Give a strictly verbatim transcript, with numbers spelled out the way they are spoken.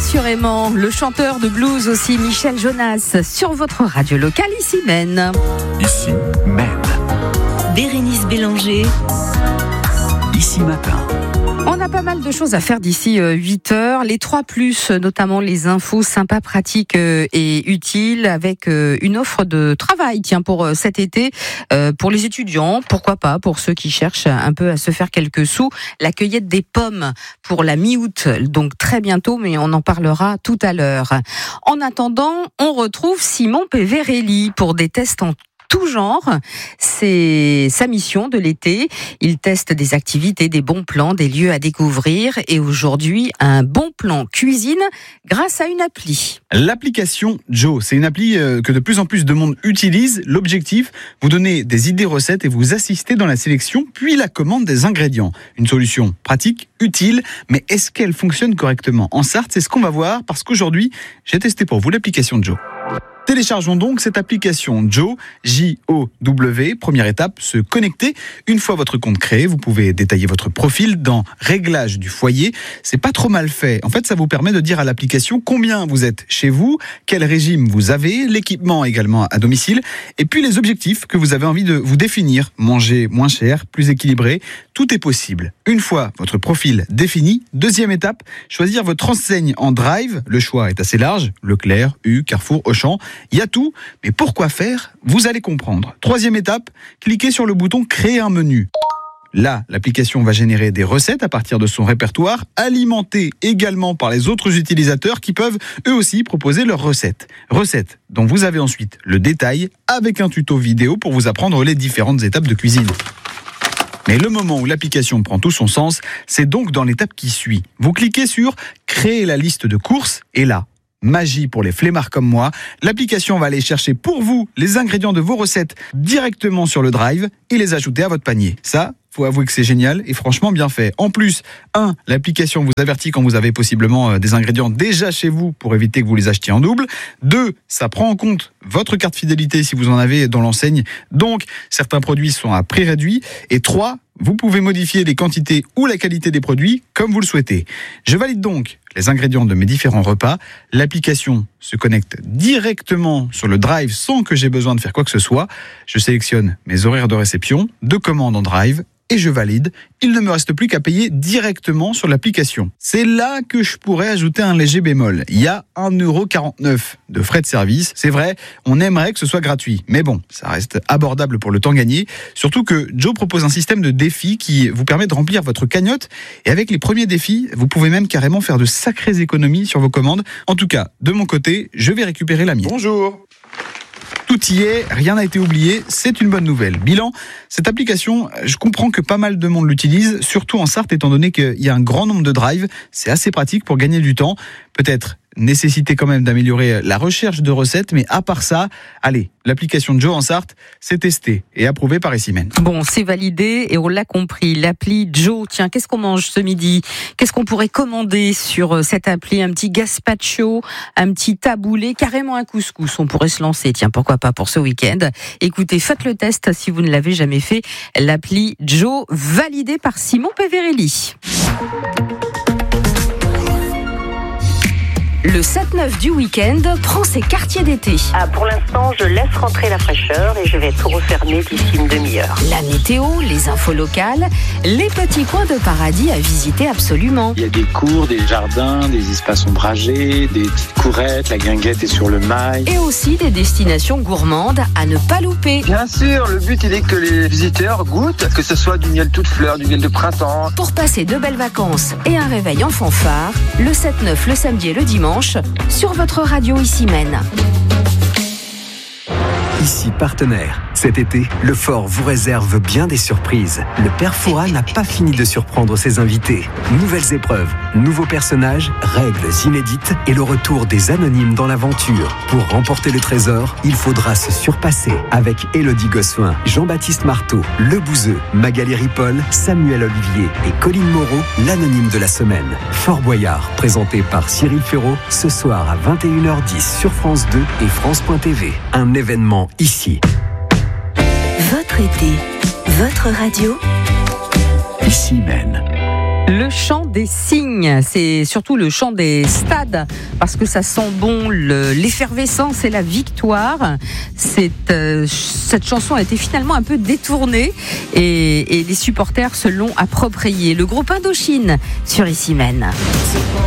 assurément. Le chanteur de blues aussi, Michel Jonas, sur votre radio locale, ici Maine. Ici Maine. Bérénice Bélanger. Ici Matin. On a pas mal de choses à faire d'ici huit heures. Les trois plus, notamment les infos sympas, pratiques et utiles, avec une offre de travail, tiens, pour cet été, pour les étudiants, pourquoi pas, pour ceux qui cherchent un peu à se faire quelques sous. La cueillette des pommes pour la mi-août, donc très bientôt, mais on en parlera tout à l'heure. En attendant, on retrouve Simon Peverelli pour des tests en tout genre. C'est sa mission de l'été. Il teste des activités, des bons plans, des lieux à découvrir. Et aujourd'hui, un bon plan cuisine grâce à une appli. L'application Joe, c'est une appli que de plus en plus de monde utilise. L'objectif, vous donner des idées recettes et vous assister dans la sélection, puis la commande des ingrédients. Une solution pratique, utile, mais est-ce qu'elle fonctionne correctement en Sarthe? C'est ce qu'on va voir, parce qu'aujourd'hui, j'ai testé pour vous l'application Joe. Téléchargeons donc cette application Joe, J O W. Première étape, se connecter. Une fois votre compte créé, vous pouvez détailler votre profil dans Réglages du foyer. C'est pas trop mal fait. En fait, ça vous permet de dire à l'application combien vous êtes chez vous, quel régime vous avez, l'équipement également à domicile, et puis les objectifs que vous avez envie de vous définir. Manger moins cher, plus équilibré, tout est possible. Une fois votre profil défini, deuxième étape, choisir votre enseigne en drive. Le choix est assez large, Leclerc, U, Carrefour, Auchan. Il y a tout, mais pourquoi faire? Vous allez comprendre. Troisième étape, cliquez sur le bouton Créer un menu. Là, l'application va générer des recettes à partir de son répertoire, alimentées également par les autres utilisateurs qui peuvent eux aussi proposer leurs recettes. Recettes dont vous avez ensuite le détail avec un tuto vidéo pour vous apprendre les différentes étapes de cuisine. Mais le moment où l'application prend tout son sens, c'est donc dans l'étape qui suit. Vous cliquez sur Créer la liste de courses et là, magie pour les flemmards comme moi, l'application va aller chercher pour vous les ingrédients de vos recettes directement sur le drive et les ajouter à votre panier. Ça, faut avouer que c'est génial et franchement bien fait. En plus, un, l'application vous avertit quand vous avez possiblement des ingrédients déjà chez vous pour éviter que vous les achetiez en double. Deux, ça prend en compte votre carte fidélité si vous en avez dans l'enseigne. Donc, certains produits sont à prix réduit. Et trois, vous pouvez modifier les quantités ou la qualité des produits comme vous le souhaitez. Je valide donc les ingrédients de mes différents repas. L'application se connecte directement sur le drive sans que j'ai besoin de faire quoi que ce soit. Je sélectionne mes horaires de réception, de commande en drive et je valide. Il ne me reste plus qu'à payer directement sur l'application. C'est là que je pourrais ajouter un léger bémol. Il y a un euro quarante-neuf de frais de service. C'est vrai, on aimerait que ce soit gratuit. Mais bon, ça reste abordable pour le temps gagné. Surtout que Joe propose un système de défis qui vous permet de remplir votre cagnotte. Et avec les premiers défis, vous pouvez même carrément faire de sacrées économies sur vos commandes. En tout cas, de mon côté, je vais récupérer la mienne. Bonjour. Tout y est, rien n'a été oublié, c'est une bonne nouvelle. Bilan, cette application, je comprends que pas mal de monde l'utilise, surtout en Sarthe, étant donné qu'il y a un grand nombre de drives. C'est assez pratique pour gagner du temps. Peut-être nécessité quand même d'améliorer la recherche de recettes, mais à part ça, allez, l'application de Joe en Sarthe, c'est testé et approuvé par ici Maine. Bon, c'est validé et on l'a compris. L'appli Joe, tiens, qu'est-ce qu'on mange ce midi? Qu'est-ce qu'on pourrait commander sur cette appli? Un petit gazpacho, un petit taboulé, carrément un couscous. On pourrait se lancer, tiens, pourquoi pas pour ce week-end. Écoutez, faites le test si vous ne l'avez jamais fait. L'appli Joe, validée par Simon Peverelli. Le sept neuf du week-end prend ses quartiers d'été. Ah, pour l'instant, je laisse rentrer la fraîcheur et je vais tout refermer d'ici une demi-heure. La météo, les infos locales, les petits coins de paradis à visiter absolument. Il y a des cours, des jardins, des espaces ombragés, des petites courettes, la guinguette est sur le mail. Et aussi des destinations gourmandes à ne pas louper. Bien sûr, le but il est que les visiteurs goûtent, que ce soit du miel toute fleur, du miel de printemps. Pour passer de belles vacances et un réveil en fanfare, le sept neuf, le samedi et le dimanche, sur votre radio ici Maine. Ici partenaire. Cet été, le Fort vous réserve bien des surprises. Le Père Fouras n'a pas fini de surprendre ses invités. Nouvelles épreuves, nouveaux personnages, règles inédites et le retour des anonymes dans l'aventure. Pour remporter le trésor, il faudra se surpasser avec Élodie Gossuin, Jean-Baptiste Marteau, Le Bouzeux, Magali Ripoll, Samuel Olivier et Colline Moreau, l'anonyme de la semaine. Fort Boyard, présenté par Cyril Ferraud, ce soir à vingt et une heures dix sur France deux et France point T V. Un événement ici. Votre été, votre radio. Ici Maine. Le chant des cygnes, c'est surtout le chant des stades, parce que ça sent bon le, l'effervescence et la victoire. C'est, euh, cette chanson a été finalement un peu détournée et, et les supporters se l'ont appropriée. Le groupe Indochine sur Ici Mène.